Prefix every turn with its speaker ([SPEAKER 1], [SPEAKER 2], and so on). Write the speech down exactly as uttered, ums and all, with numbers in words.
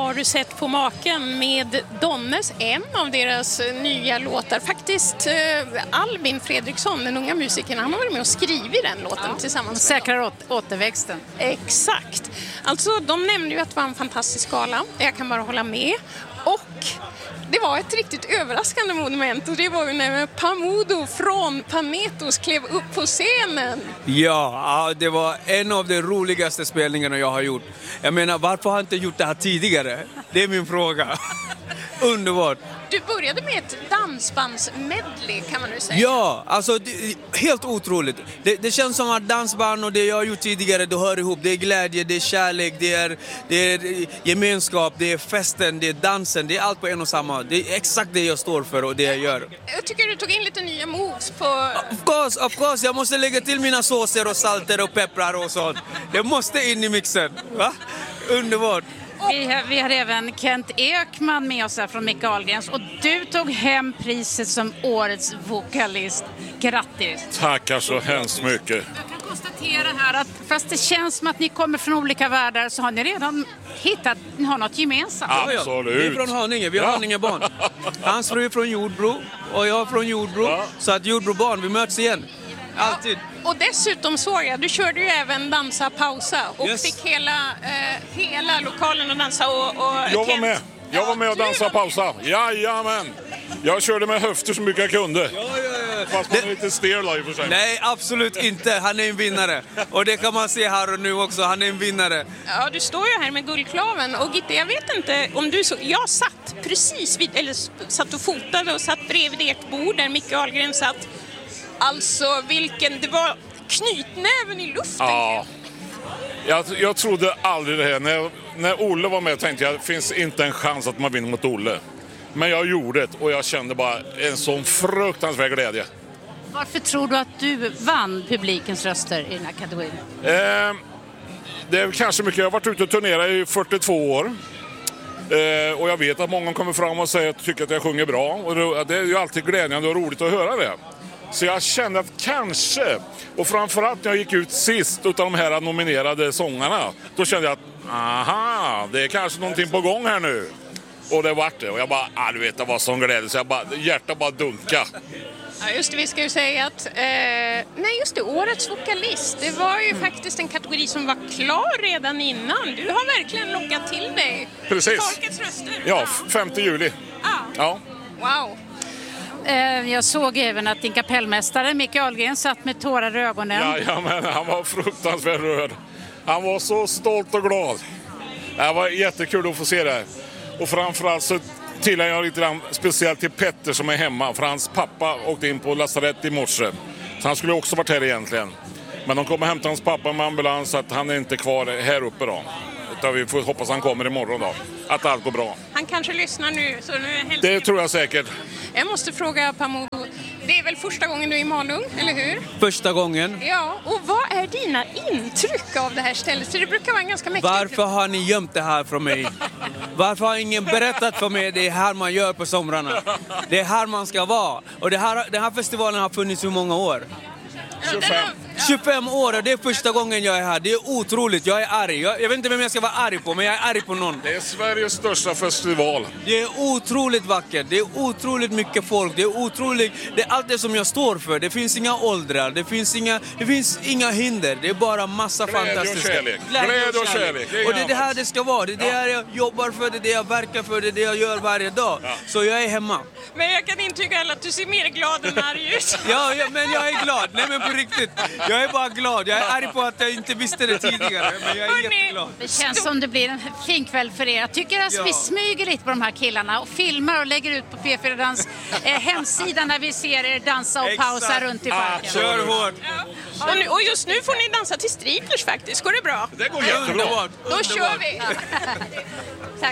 [SPEAKER 1] har du sett på maken med Donnes, en av deras nya låtar. Faktiskt eh, Albin Fredriksson, den unga musikern, han har varit med och skrivit den låten ja. tillsammans.
[SPEAKER 2] Säkrar åt, återväxten.
[SPEAKER 1] Exakt. Alltså de nämnde ju att det var en fantastisk gala. Jag kan bara hålla med. Och det var ett riktigt överraskande moment och det var ju när Pamodo från Panetos klev upp på scenen.
[SPEAKER 3] Ja, det var en av de roligaste spelningarna jag har gjort. Jag menar, varför har jag inte gjort det här tidigare? Det är min fråga. Underbart.
[SPEAKER 1] Du började med ett dansbandsmedley kan man nu säga.
[SPEAKER 3] Ja, alltså det, helt otroligt. Det, det känns som att dansband och det jag har gjort tidigare, det hör ihop. Det är glädje, det är kärlek, det är, det är gemenskap, det är festen, det är dansen. Det är allt på en och samma. Det är exakt det jag står för och det jag gör.
[SPEAKER 1] Jag tycker du tog in lite nya moves på...
[SPEAKER 3] Of course, of course. Jag måste lägga till mina såser och salter och pepprar och sånt. Det måste in i mixen. Va? Underbart.
[SPEAKER 2] Vi har, vi har även Kent Ekman med oss här från Micke Ahlgrens och du tog hem priset som årets vokalist. Grattis!
[SPEAKER 4] Tackar så hemskt mycket.
[SPEAKER 2] Jag kan konstatera här att fast det känns som att ni kommer från olika världar så har ni redan hittat, ni har något gemensamt.
[SPEAKER 4] Absolut.
[SPEAKER 3] Vi är från Haninge, vi har ja. Haningebarn. Hans fru är från Jordbro och jag är från Jordbro. Ja. Så att Jordbrobarn, vi möts igen. Alltid.
[SPEAKER 1] Ja, och dessutom såg jag, du körde ju även dansa pausa och yes. fick hela, eh, hela lokalen att dansa och... och
[SPEAKER 4] jag var med, jag var med och dansa pausa. Jajamän! Jag körde med höfter så mycket jag kunde. Ja, ja, ja. Fast man är lite stel i och för sig.
[SPEAKER 3] Nej, absolut inte. Han är en vinnare. Och det kan man se här och nu också. Han är en vinnare.
[SPEAKER 1] Ja, du står ju här med guldklaven. Och Gitte, jag vet inte om du så... Jag satt precis vid... Eller satt och fotade och satt bredvid ert bord där Micke Ahlgren satt. Alltså, vilken... Det var knytnäven i luften.
[SPEAKER 4] Ja. Jag, jag trodde aldrig det här. När, när Olle var med tänkte jag, det finns inte en chans att man vinner mot Olle. Men jag gjorde det och jag kände bara en sån fruktansvärd glädje.
[SPEAKER 2] Varför tror du att du vann publikens röster i den här kategorin?
[SPEAKER 4] Eh, det är kanske mycket. Jag har varit ute och turnerat i fyrtiotvå år. Eh, och jag vet att många kommer fram och säger att tycker att jag sjunger bra. Och det, det är ju alltid glädjande och roligt att höra det. Så jag kände att kanske, och framförallt när jag gick ut sist utav de här nominerade sångarna, då kände jag att aha, det är kanske någonting på gång här nu. Och det var det. Och jag bara, ah, du vet, det var sån glädje så jag bara, hjärtat bara dunka.
[SPEAKER 1] Ja, just det, vi ska ju säga att, eh, nej just det, årets vokalist, det var ju mm. faktiskt en kategori som var klar redan innan. Du har verkligen lockat till dig.
[SPEAKER 4] Precis.
[SPEAKER 1] Folkets röster.
[SPEAKER 4] Ja, femte juli.
[SPEAKER 1] Ah.
[SPEAKER 4] Ja.
[SPEAKER 1] Wow.
[SPEAKER 2] Jag såg även att din kapellmästare Micke Ahlgren satt med tårar i ögonen.
[SPEAKER 4] Ja, ja, men han var fruktansvärt rörd. Han var så stolt och glad. Det var jättekul att få se det. Och framförallt så tillhör jag lite grann speciellt till Petter som är hemma. För hans pappa åkte in på lasarett i morse. Så han skulle också varit här egentligen. Men de kommer hämta hans pappa med ambulans så att han är inte kvar här uppe då. Utan vi får hoppas han kommer imorgon då. Att allt går bra.
[SPEAKER 1] Han kanske lyssnar nu. Så nu är helt...
[SPEAKER 4] Det tror jag säkert.
[SPEAKER 1] Jag måste fråga Pamodo. Det är väl första gången du är i Malung, eller hur?
[SPEAKER 3] Första gången.
[SPEAKER 1] Ja, och vad är dina intryck av det här stället? För det brukar vara en ganska mäktigt.
[SPEAKER 3] Varför har ni gömt det här från mig? Varför har ingen berättat för mig det är här man gör på somrarna? Det är här man ska vara. Och det här, den här festivalen har funnits i många år.
[SPEAKER 4] tjugofem.
[SPEAKER 3] tjugofem år och det är första gången jag är här. Det är otroligt, jag är arg. Jag, jag vet inte vem jag ska vara arg på, men jag är arg på någon.
[SPEAKER 4] Det är Sveriges största festival.
[SPEAKER 3] Det är otroligt vackert, det är otroligt mycket folk. Det är otroligt, det är allt det som jag står för. Det finns inga åldrar, det finns inga, det finns inga hinder. Det är bara massa
[SPEAKER 4] Glädje
[SPEAKER 3] fantastiska.
[SPEAKER 4] Och kärlek. Glädje och kärlek. Det
[SPEAKER 3] och det är det här det ska vara. Det är det här jag jobbar för, det är det jag verkar för, det är det jag gör varje dag. Ja. Så jag är hemma.
[SPEAKER 1] Men jag kan intyga alla att du ser mer glad än arg ut.
[SPEAKER 3] ja, ja, men jag är glad. Nej, men på riktigt. Jag är bara glad. Jag är arg på att jag inte visste det tidigare. Men jag är
[SPEAKER 1] Hörrni,
[SPEAKER 3] jätteglad.
[SPEAKER 2] Det känns som det blir en fin kväll för er. Jag tycker att ja. vi smyger lite på de här killarna och filmar och lägger ut på P fyra Dans eh, hemsida när vi ser er dansa och pausa Exakt. runt i parken.
[SPEAKER 3] Ah, kör hårt.
[SPEAKER 1] Ja. Och, nu, och just nu får ni dansa till striplers faktiskt. Går det bra?
[SPEAKER 4] Det går jättebra.
[SPEAKER 1] Då kör vi.
[SPEAKER 2] Tack.